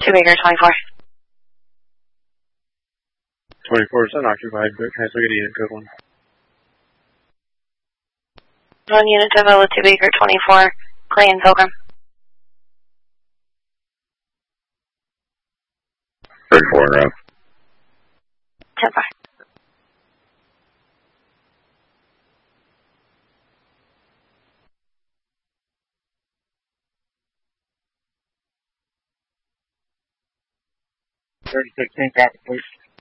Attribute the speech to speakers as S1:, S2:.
S1: 2 Baker 24.
S2: 24 is unoccupied, but can I still get a unit code 1?
S1: 1 unit Devilla, 2 Baker 24, Clayton Pilgrim.
S3: 34 in row.
S1: 10-5.
S2: Thirty-16, copy, please.